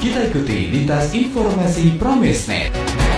Kita ikuti lintas informasi Pramesnet.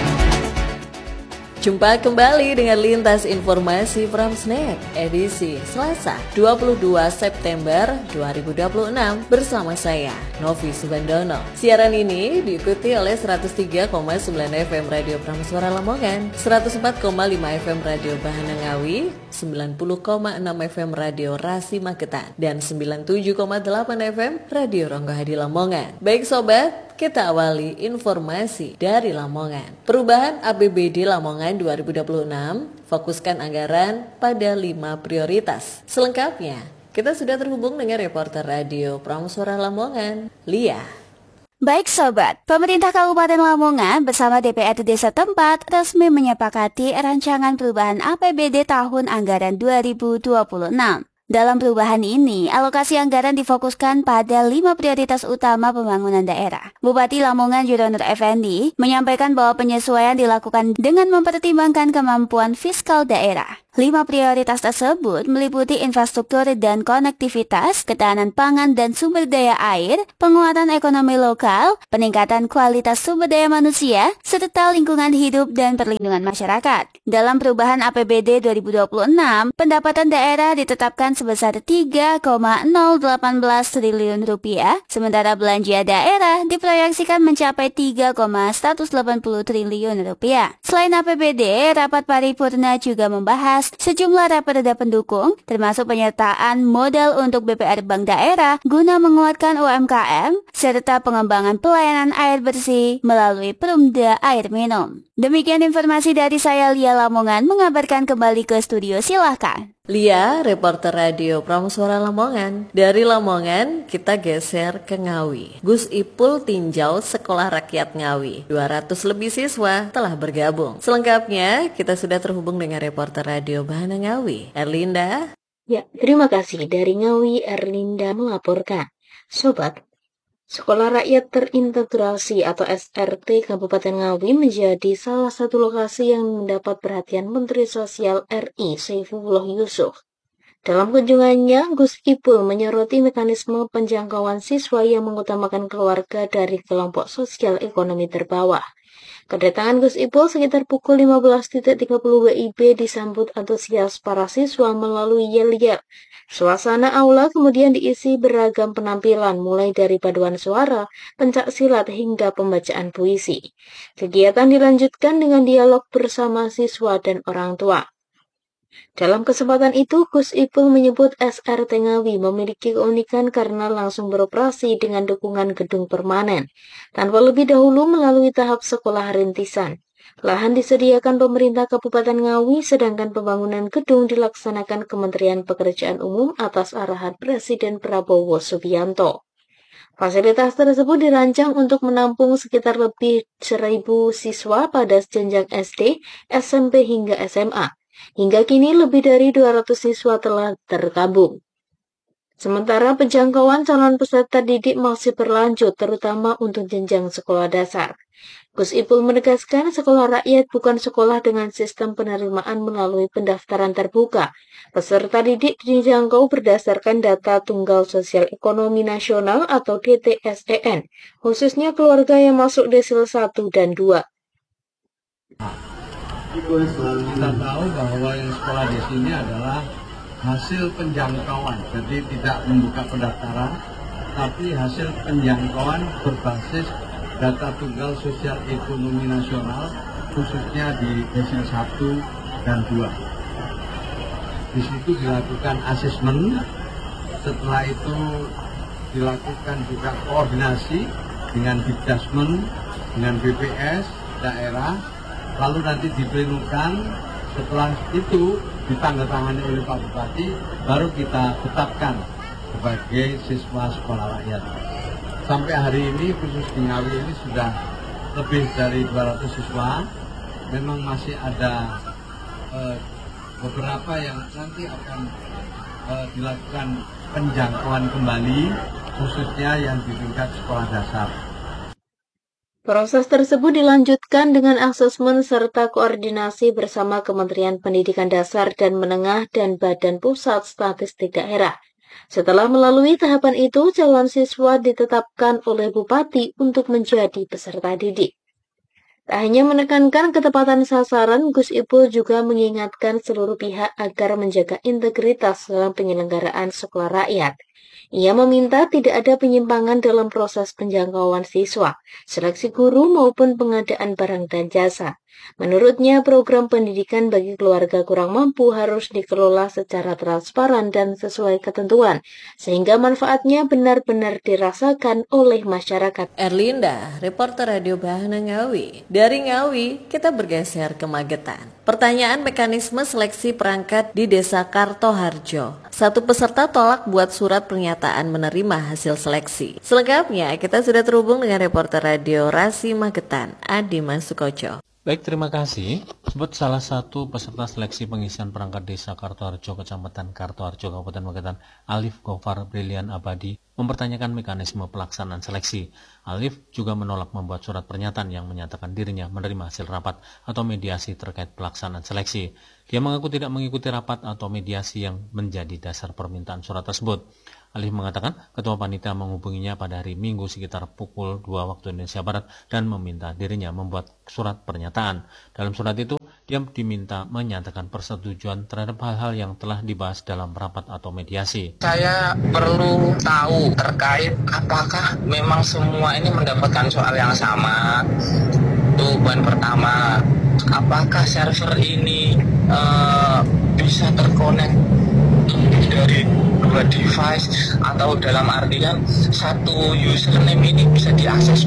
Jumpa kembali dengan Lintas Informasi Pramesnet edisi Selasa 22 September 2026 bersama saya Novi Subandono. Siaran ini diikuti oleh 103,9 FM Radio Prameswara Lamongan, 104,5 FM Radio Bahana Ngawi, 90,6 FM Radio Rasi Magetan, dan 97,8 FM Radio Ronggohadi Lamongan. Baik sobat, kita awali informasi dari Lamongan. Perubahan APBD Lamongan 2026 fokuskan anggaran pada 5 prioritas. Selengkapnya, kita sudah terhubung dengan reporter radio Prameswara Lamongan, Lia. Baik sobat, pemerintah Kabupaten Lamongan bersama DPRD setempat resmi menyepakati rancangan perubahan APBD tahun anggaran 2026. Dalam perubahan ini, alokasi anggaran difokuskan pada 5 prioritas utama pembangunan daerah. Bupati Lamongan Juronur Effendi menyampaikan bahwa penyesuaian dilakukan dengan mempertimbangkan kemampuan fiskal daerah. 5 prioritas tersebut meliputi infrastruktur dan konektivitas, ketahanan pangan dan sumber daya air, penguatan ekonomi lokal, peningkatan kualitas sumber daya manusia, serta lingkungan hidup dan perlindungan masyarakat. Dalam perubahan APBD 2026, pendapatan daerah ditetapkan sebesar 3,018 triliun rupiah, sementara belanja daerah diproyeksikan mencapai 3,180 triliun rupiah. Selain APBD, rapat paripurna juga membahas sejumlah raperda pendukung, termasuk penyertaan modal untuk BPR Bank Daerah guna menguatkan UMKM, serta pengembangan pelayanan air bersih melalui Perumda Air Minum. Demikian informasi dari saya, Lia Lamongan, mengabarkan kembali ke studio, silahkan. Lia, reporter radio Prameswara Lamongan. Dari Lamongan, kita geser ke Ngawi. Gus Ipul tinjau Sekolah Rakyat Ngawi. 200 lebih siswa telah bergabung. Selengkapnya, kita sudah terhubung dengan reporter radio Bahana Ngawi, Erlinda. Ya, terima kasih. Dari Ngawi, Erlinda melaporkan. Sobat, Sekolah Rakyat Terintegrasi atau SRT Kabupaten Ngawi menjadi salah satu lokasi yang mendapat perhatian Menteri Sosial RI Saifullah Yusuf. Dalam kunjungannya, Gus Ipul menyoroti mekanisme penjangkauan siswa yang mengutamakan keluarga dari kelompok sosial ekonomi terbawah. Kedatangan Gus Ipul sekitar pukul 15.30 WIB disambut antusias para siswa melalui yel-yel. Suasana aula kemudian diisi beragam penampilan mulai dari paduan suara, pencak silat hingga pembacaan puisi. Kegiatan dilanjutkan dengan dialog bersama siswa dan orang tua. Dalam kesempatan itu, Gus Ipul menyebut SRT Ngawi memiliki keunikan karena langsung beroperasi dengan dukungan gedung permanen, tanpa lebih dahulu melalui tahap sekolah rintisan. Lahan disediakan pemerintah Kabupaten Ngawi, sedangkan pembangunan gedung dilaksanakan Kementerian Pekerjaan Umum atas arahan Presiden Prabowo Subianto. Fasilitas tersebut dirancang untuk menampung sekitar lebih 1.000 siswa pada jenjang SD, SMP hingga SMA. Hingga kini lebih dari 200 siswa telah tergabung. Sementara penjangkauan calon peserta didik masih berlanjut, terutama untuk jenjang sekolah dasar. Gus Ipul menegaskan sekolah rakyat bukan sekolah dengan sistem penerimaan melalui pendaftaran terbuka. Peserta didik dijangkau berdasarkan data Tunggal Sosial Ekonomi Nasional atau DTSEN, khususnya keluarga yang masuk desil 1 dan 2. Kita tahu bahwa yang sekolah di sini adalah hasil penjangkauan, jadi tidak membuka pendaftaran, tapi hasil penjangkauan berbasis data Tunggal Sosial Ekonomi Nasional, khususnya di desil 1 dan 2. Di situ dilakukan asesmen, setelah itu dilakukan juga koordinasi dengan Dikdasmen, dengan BPS daerah, lalu nanti diplenukan. Setelah itu ditandatangani oleh Pak Bupati, baru kita tetapkan sebagai siswa sekolah rakyat. Sampai hari ini khusus di Ngawi ini sudah lebih dari 200 siswa. Memang masih ada beberapa yang nanti akan dilakukan penjangkauan kembali, khususnya yang di tingkat sekolah dasar. Proses tersebut dilanjutkan dengan asesmen serta koordinasi bersama Kementerian Pendidikan Dasar dan Menengah dan Badan Pusat Statistik Daerah. Setelah melalui tahapan itu, calon siswa ditetapkan oleh Bupati untuk menjadi peserta didik. Tak hanya menekankan ketepatan sasaran, Gus Ipul juga mengingatkan seluruh pihak agar menjaga integritas dalam penyelenggaraan sekolah rakyat. Ia meminta tidak ada penyimpangan dalam proses penjangkauan siswa, seleksi guru maupun pengadaan barang dan jasa. Menurutnya, program pendidikan bagi keluarga kurang mampu harus dikelola secara transparan dan sesuai ketentuan, sehingga manfaatnya benar-benar dirasakan oleh masyarakat. Erlinda, reporter Radio Bahana Ngawi. Dari Ngawi, kita bergeser ke Magetan. Pertanyaan mekanisme seleksi perangkat di Desa Kartoharjo. Satu peserta tolak buat surat pernyataan menerima hasil seleksi. Selengkapnya, kita sudah terhubung dengan reporter Radio Rasi Magetan, Adima Sukoco. Baik, terima kasih. Sebut salah satu peserta seleksi pengisian perangkat Desa Kartoharjo, Kecamatan Kartoharjo, Kabupaten Magetan, Alif Gofar Brilian Abadi, mempertanyakan mekanisme pelaksanaan seleksi. Alif juga menolak membuat surat pernyataan yang menyatakan dirinya menerima hasil rapat atau mediasi terkait pelaksanaan seleksi. Dia mengaku tidak mengikuti rapat atau mediasi yang menjadi dasar permintaan surat tersebut. Alif mengatakan ketua panitia menghubunginya pada hari Minggu sekitar pukul 2 waktu Indonesia Barat dan meminta dirinya membuat surat pernyataan. Dalam surat itu, dia diminta menyatakan persetujuan terhadap hal-hal yang telah dibahas dalam rapat atau mediasi. Saya perlu tahu terkait apakah memang semua ini mendapatkan soal yang sama. Itu poin pertama. Apakah server ini bisa terkonek dari dua device, atau dalam artian satu username ini bisa diakses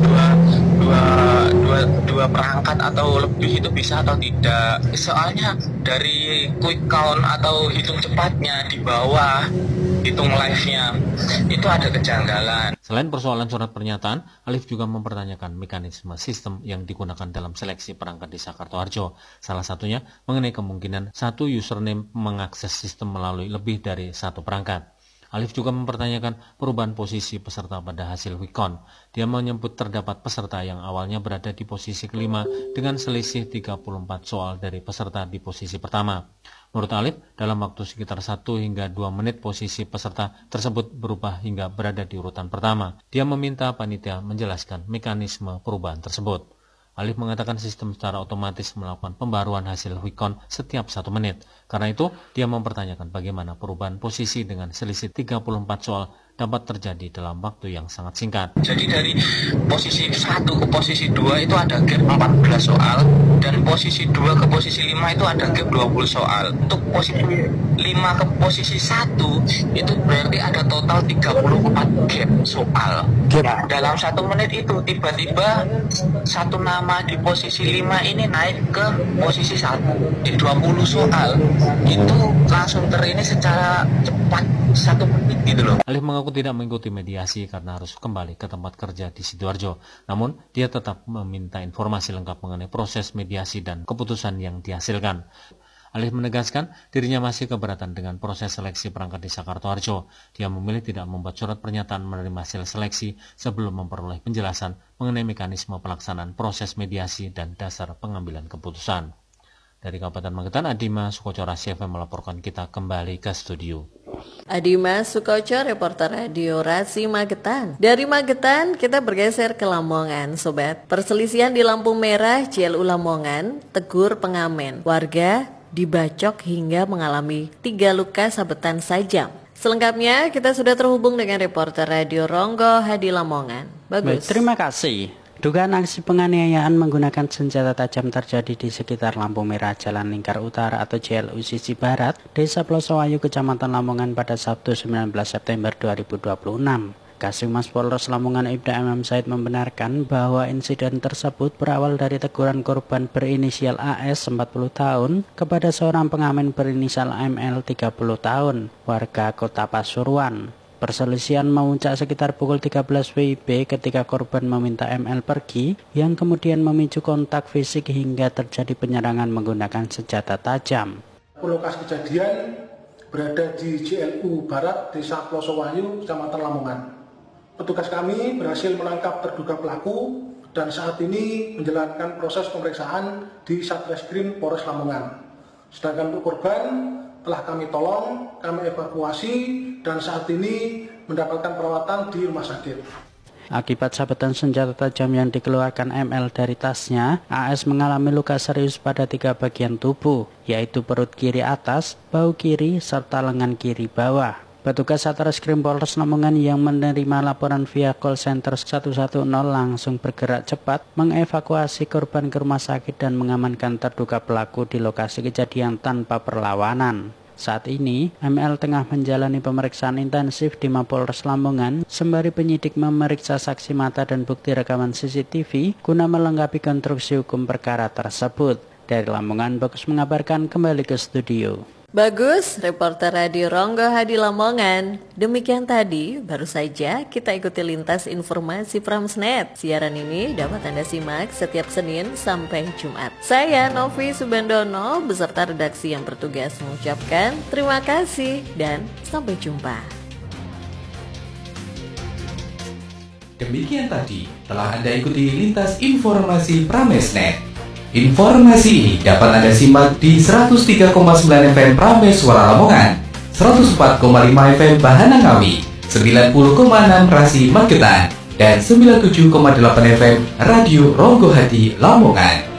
dua perangkat atau lebih, itu bisa atau tidak. Soalnya dari quick count atau hitung cepatnya di bawah hitung live-nya itu ada kejanggalan. Selain persoalan surat pernyataan, Alif juga mempertanyakan mekanisme sistem yang digunakan dalam seleksi perangkat Desa Kartoharjo. Salah satunya mengenai kemungkinan satu username mengakses sistem melalui lebih dari satu perangkat. Alif juga mempertanyakan perubahan posisi peserta pada hasil Wikon. Dia menyebut terdapat peserta yang awalnya berada di posisi kelima dengan selisih 34 soal dari peserta di posisi pertama. Menurut Alif, dalam waktu sekitar 1 hingga 2 menit posisi peserta tersebut berubah hingga berada di urutan pertama. Dia meminta panitia menjelaskan mekanisme perubahan tersebut. Alif mengatakan sistem secara otomatis melakukan pembaruan hasil Wikon setiap 1 menit. Karena itu, dia mempertanyakan bagaimana perubahan posisi dengan selisih 34 soal dapat terjadi dalam waktu yang sangat singkat. Jadi dari posisi 1 ke posisi 2 itu ada gap 14 soal, dan posisi 2 ke posisi 5 itu ada gap 20 soal. Untuk posisi 5 ke posisi 1 itu berarti ada total 34 gap soal. Dalam 1 menit itu tiba-tiba satu nama di posisi 5 ini naik ke posisi 1 di 20 soal. Itu langsung terini secara cepat 1 menit gitu loh. Alif mengaku tidak mengikuti mediasi karena harus kembali ke tempat kerja di Sidoarjo. Namun, dia tetap meminta informasi lengkap mengenai proses mediasi dan keputusan yang dihasilkan. Alif menegaskan dirinya masih keberatan dengan proses seleksi perangkat Desa Kartoharjo. Dia memilih tidak membuat surat pernyataan menerima hasil seleksi sebelum memperoleh penjelasan mengenai mekanisme pelaksanaan proses mediasi dan dasar pengambilan keputusan. Dari Kabupaten Magetan, Adima Sukoco Rasi FM melaporkan. Kita kembali ke studio. Adima Sukoco, reporter Radio Rasi Magetan. Dari Magetan, kita bergeser ke Lamongan, Sobat. Perselisihan di lampu merah JLU Lamongan, tegur pengamen. Warga dibacok hingga mengalami 3 luka sabetan sajam. Selengkapnya, kita sudah terhubung dengan reporter Radio Ronggo Hadi Lamongan. Bagus. Baik, terima kasih. Dugaan aksi penganiayaan menggunakan senjata tajam terjadi di sekitar lampu merah Jalan Lingkar Utara atau JLU sisi Barat, Desa Plosowayu, Kecamatan Lamongan pada Sabtu 19 September 2026. Kasih-Humas Polres Lamongan Ibda MM Said membenarkan bahwa insiden tersebut berawal dari teguran korban berinisial AS 40 tahun kepada seorang pengamen berinisial ML 30 tahun, warga Kota Pasuruan. Perselisihan memuncak sekitar pukul 13 WIB ketika korban meminta ML pergi, yang kemudian memicu kontak fisik hingga terjadi penyerangan menggunakan senjata tajam. Lokasi kejadian berada di JLU Barat, Desa Plosowayu, Kecamatan Lamongan. Petugas kami berhasil menangkap terduga pelaku dan saat ini menjalankan proses pemeriksaan di Satreskrim Polres Lamongan. Sedangkan untuk korban telah kami tolong, kami evakuasi dan saat ini mendapatkan perawatan di rumah sakit. Akibat sabetan senjata tajam yang dikeluarkan ML dari tasnya, AS mengalami luka serius pada 3 bagian tubuh, yaitu perut kiri atas, bahu kiri, serta lengan kiri bawah. Petugas Satreskrim Polres Lamongan yang menerima laporan via call center 110 langsung bergerak cepat mengevakuasi korban ke rumah sakit dan mengamankan terduga pelaku di lokasi kejadian tanpa perlawanan. Saat ini, ML tengah menjalani pemeriksaan intensif di Mapolres Lamongan sembari penyidik memeriksa saksi mata dan bukti rekaman CCTV guna melengkapi konstruksi hukum perkara tersebut. Dari Lamongan, Bagus mengabarkan, kembali ke studio. Bagus, reporter Radio Ronggo Hadi Lamongan. Demikian tadi, baru saja kita ikuti lintas informasi Pramsnet. Siaran ini dapat Anda simak setiap Senin sampai Jumat. Saya Novi Subandono beserta redaksi yang bertugas mengucapkan terima kasih dan sampai jumpa. Demikian tadi telah Anda ikuti lintas informasi Pramesnet. Informasi ini dapat Anda simak di 103,9 FM Prames Suara Lamongan, 104,5 FM Bahana Ngawi, 90,6 Rasi Magetan, dan 97,8 FM Radio Ronggo Hadi Lamongan.